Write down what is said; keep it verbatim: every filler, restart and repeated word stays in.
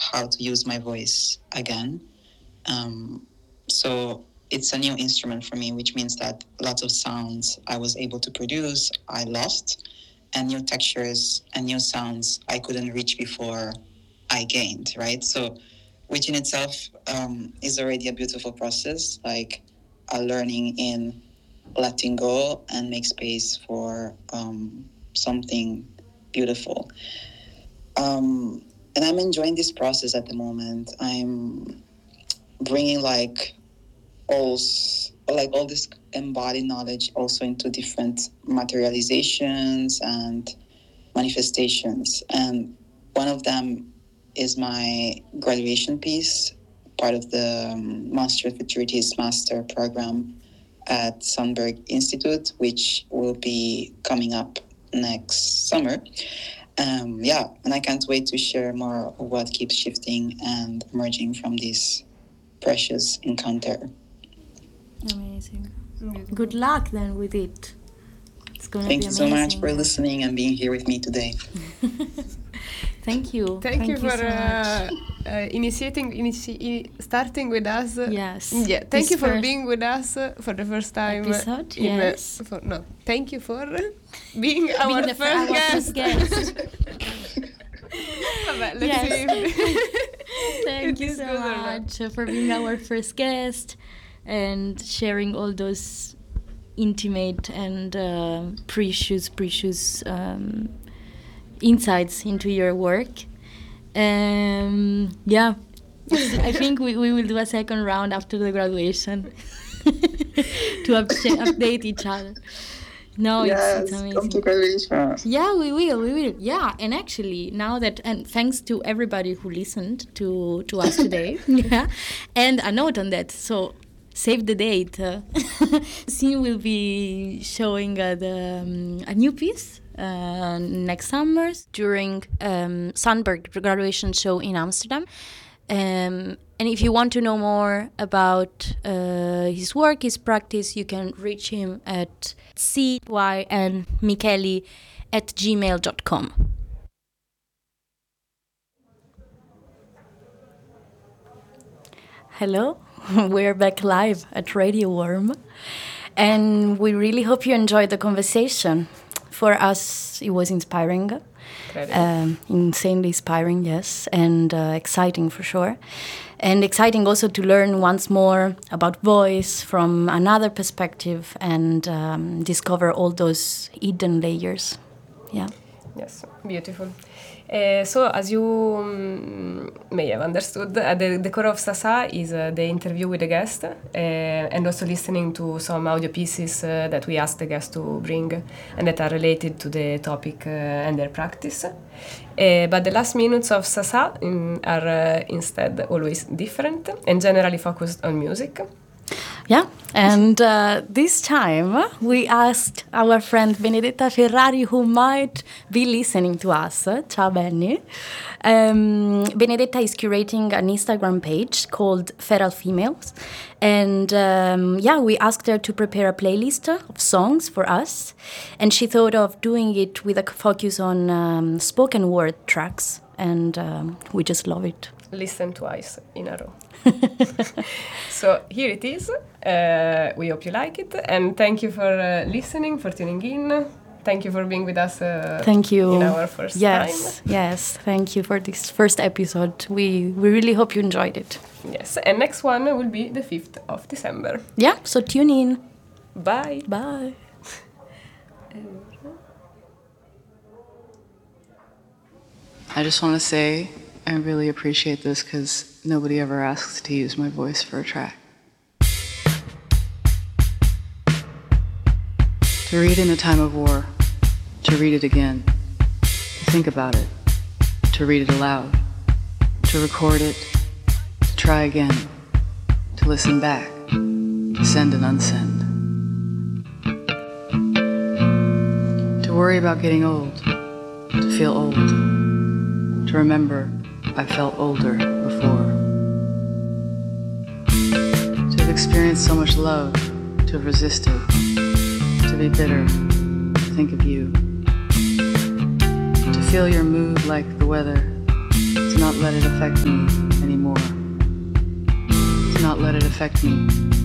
how to use my voice again. Um, so it's a new instrument for me, which means that lots of sounds I was able to produce, I lost, and new textures and new sounds I couldn't reach before I gained, right? So, which in itself um, is already a beautiful process, like a learning in letting go and make space for um, something beautiful. Um, and I'm enjoying this process at the moment. I'm bringing like all like all this embodied knowledge also into different materializations and manifestations. And one of them is my graduation piece, part of the um, Master of Futurities Master program at Sundberg Institute, which will be coming up next summer. Um, yeah, and I can't wait to share more of what keeps shifting and emerging from this precious encounter. Amazing. Good luck then with it. It's gonna Thank be you amazing. so much for listening and being here with me today. Thank you. Thank, Thank you, you for so uh, uh, initiating, initi- starting with us. Yes. Yeah. Thank this you for being with us uh, for the first time. Episode, in, yes. Uh, for, no, thank you for being our being first our guest. First guest. Vabbè, let's yes. see. Thank you so much for being our first guest and sharing all those intimate and uh, precious, precious um, insights into your work. Um, yeah, I think we, we will do a second round after the graduation to up- update each other. No, yes, it's, it's amazing. Come to graduation. Yeah, we will, we will. Yeah, and actually, now that, and thanks to everybody who listened to, to us today. Yeah, and a note on that. So, save the date. Uh, soon we'll be showing uh, the, um, a new piece uh, next summer during um, Sundberg graduation show in Amsterdam. Um, and if you want to know more about uh, his work, his practice, you can reach him at c y n micheli at gmail dot com. Hello, we're back live at Radio Worm, and we really hope you enjoyed the conversation. For us, it was inspiring. Um, insanely inspiring, yes, and uh, exciting for sure. And exciting also to learn once more about voice from another perspective and um, discover all those hidden layers. Yeah. Yes, beautiful. Uh, so, as you um, may have understood, uh, the, the core of Sasa is uh, the interview with the guest uh, and also listening to some audio pieces uh, that we asked the guest to bring and that are related to the topic uh, and their practice. Uh, but the last minutes of Sasa in, are uh, instead always different and generally focused on music. Yeah, and uh, this time we asked our friend Benedetta Ferrari, who might be listening to us. Ciao, Benny. Um, Benedetta is curating an Instagram page called Feral Females. And um, yeah, we asked her to prepare a playlist of songs for us. And she thought of doing it with a focus on um, spoken word tracks. And um, we just love it. Listen twice in a row. So here it is. Uh, we hope you like it, and thank you for uh, listening, for tuning in. Thank you for being with us. Uh, thank you. In our first yes, time. Yes, thank you for this first episode. We we really hope you enjoyed it. Yes, and next one will be the fifth of December. Yeah, so tune in. Bye. Bye. I just want to say I really appreciate this because nobody ever asks to use my voice for a track. To read in a time of war, to read it again, to think about it, to read it aloud, to record it, to try again, to listen back, to send and unsend. To worry about getting old, to feel old, to remember I felt older before. To have experienced so much love, to have resisted, to be bitter, to think of you. To feel your mood like the weather, to to not let it affect me anymore, to not let it affect me